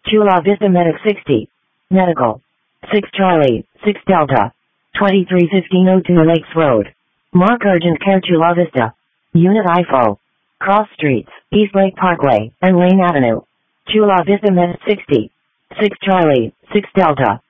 Chula Vista Medic 60. Medical. 6 Charlie, 6 Delta. 231502 Lakes Road. Mark Urgent Care Chula Vista. Unit IFO. Cross Streets, East Lake Parkway, and Lane Avenue. Chula Vista Medic 60. 6 Charlie, 6 Delta.